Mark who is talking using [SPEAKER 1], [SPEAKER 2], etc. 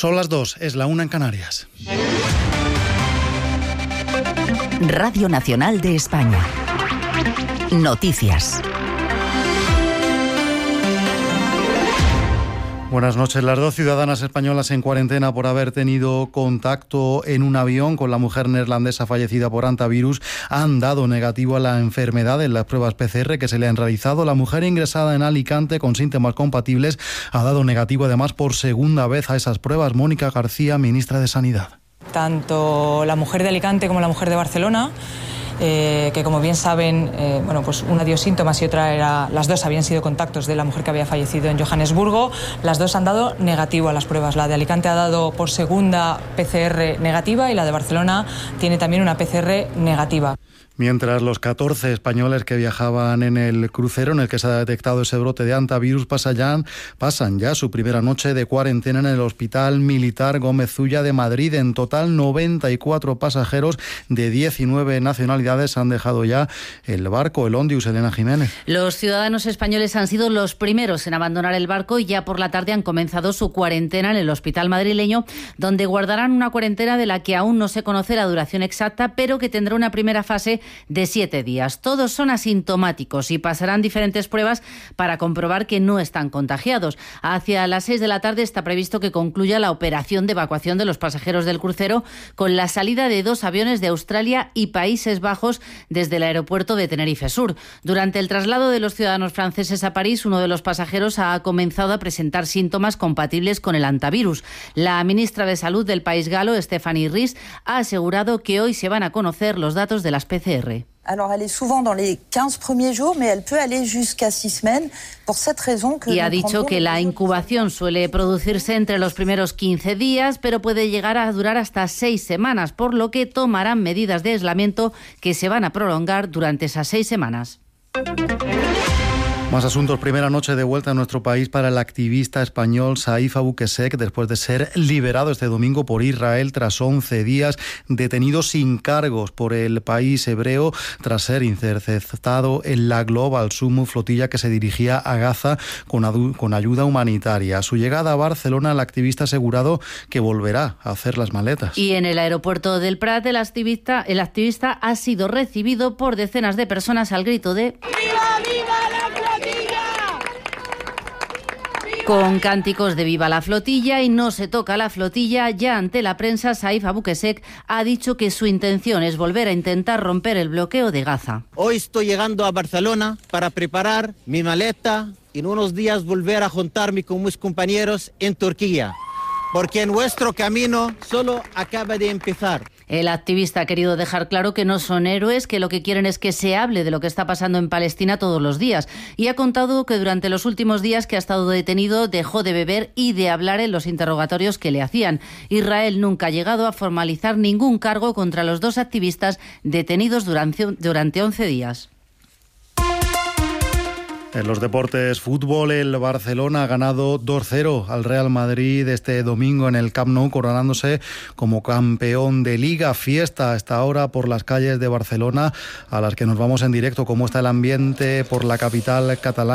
[SPEAKER 1] Son las 2, es la 1 en Canarias.
[SPEAKER 2] Radio Nacional de España. Noticias.
[SPEAKER 1] Buenas noches. Las 2 ciudadanas españolas en cuarentena por haber tenido contacto en un avión con la mujer neerlandesa fallecida por hantavirus han dado negativo a la enfermedad en las pruebas PCR que se le han realizado. La mujer ingresada en Alicante con síntomas compatibles ha dado negativo además por segunda vez a esas pruebas. Mónica García, ministra de Sanidad.
[SPEAKER 3] Tanto la mujer de Alicante como la mujer de Barcelona, que como bien saben, pues una dio síntomas y otra las dos habían sido contactos de la mujer que había fallecido en Johannesburgo. Las dos han dado negativo a las pruebas. La de Alicante ha dado por segunda PCR negativa y la de Barcelona tiene también una PCR negativa.
[SPEAKER 1] Mientras los 14 españoles que viajaban en el crucero en el que se ha detectado ese brote de hantavirus pasan ya su primera noche de cuarentena en el Hospital Militar Gómez Ulla de Madrid. En total, 94 pasajeros de 19 nacionalidades han dejado ya el barco, el Ondius. Elena Jiménez.
[SPEAKER 4] Los ciudadanos españoles han sido los primeros en abandonar el barco y ya por la tarde han comenzado su cuarentena en el hospital madrileño, donde guardarán una cuarentena de la que aún no se conoce la duración exacta, pero que tendrá una primera fase de 7 días. Todos son asintomáticos y pasarán diferentes pruebas para comprobar que no están contagiados. Hacia las 6 de la tarde está previsto que concluya la operación de evacuación de los pasajeros del crucero con la salida de 2 aviones de Australia y Países Bajos desde el aeropuerto de Tenerife Sur. Durante el traslado de los ciudadanos franceses a París, uno de los pasajeros ha comenzado a presentar síntomas compatibles con el hantavirus. La ministra de Salud del país galo, Stephanie Rys, ha asegurado que hoy se van a conocer los datos de las PCR.
[SPEAKER 5] Alors, elle est souvent dans les 15 premiers jours, mais elle peut aller jusqu'à 6 semaines. Por cette raison que
[SPEAKER 4] y ha dicho que la incubación suele producirse entre los primeros 15 días, pero puede llegar a durar hasta 6 semanas, por lo que tomarán medidas de aislamiento que se van a prolongar durante esas 6 semanas.
[SPEAKER 1] Más asuntos. Primera noche de vuelta a nuestro país para el activista español Saif Abu Qusseq, después de ser liberado este domingo por Israel tras 11 días detenido sin cargos por el país hebreo, tras ser interceptado en la Global Summit, flotilla que se dirigía a Gaza con ayuda humanitaria. A su llegada a Barcelona, el activista ha asegurado que volverá a hacer las maletas.
[SPEAKER 4] Y en el aeropuerto del Prat, el activista ha sido recibido por decenas de personas al grito de ¡Viva, viva la flotilla! Con cánticos de viva la flotilla y no se toca la flotilla. Ya ante la prensa, Saif Abu Qusseq ha dicho que su intención es volver a intentar romper el bloqueo de Gaza.
[SPEAKER 6] Hoy estoy llegando a Barcelona para preparar mi maleta y en unos días volver a juntarme con mis compañeros en Turquía, porque nuestro camino solo acaba de empezar.
[SPEAKER 4] El activista ha querido dejar claro que no son héroes, que lo que quieren es que se hable de lo que está pasando en Palestina todos los días. Y ha contado que durante los últimos días que ha estado detenido dejó de beber y de hablar en los interrogatorios que le hacían. Israel nunca ha llegado a formalizar ningún cargo contra los 2 activistas detenidos durante 11 días.
[SPEAKER 1] En los deportes, fútbol, el Barcelona ha ganado 2-0 al Real Madrid este domingo en el Camp Nou, coronándose como campeón de Liga. Fiesta a esta hora por las calles de Barcelona, a las que nos vamos en directo. ¿Cómo está el ambiente por la capital catalana?